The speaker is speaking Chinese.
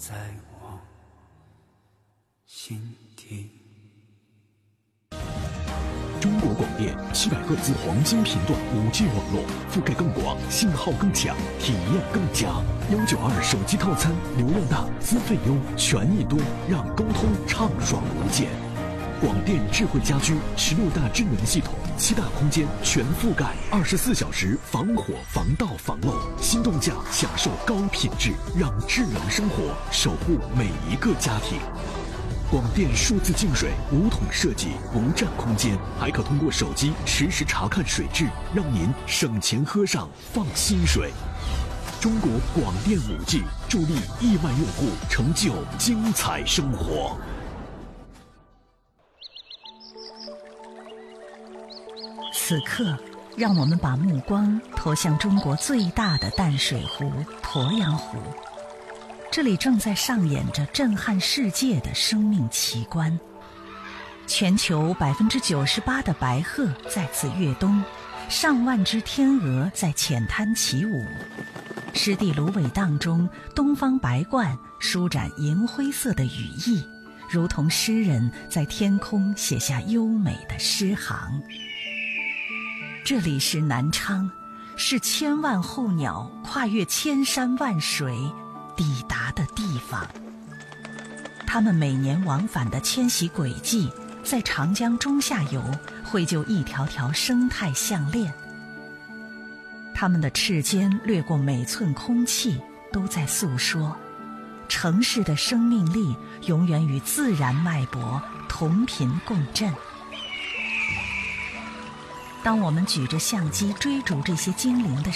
在我心底。 中国广电700赫兹黄金频段5G 网络，覆盖更广，信号更强，体验更佳。192手机套餐，流量大，资费优，权益多，让沟通畅爽无间。广电智慧家居16大智能系统，7大空间全覆盖，24小时防火、防盗、防漏。心动价享受高品质，让智能生活守护每一个家庭。广电数字净水无桶设计，无占空间，还可通过手机实时查看水质，让您省钱喝上放心水。中国广电5G助力亿万用户成就精彩生活。 此刻，让我们把目光投向中国最大的淡水湖——鄱阳湖。这里正在上演着震撼世界的生命奇观。全球98%的白鹤在此跃冬，上万只天鹅在浅滩起舞。湿地芦苇荡中，东方白鹳舒展银灰色的羽翼，如同诗人在天空写下优美的诗行。这里是南昌，是千万候鸟跨越千山万水抵达的地方。它们每年往返的迁徙轨迹，在长江中下游绘就一条条生态项链。它们的翅尖掠过每寸空气，都在诉说城市的生命力永远与自然脉搏同频共振。当我们举着相机追逐这些精灵的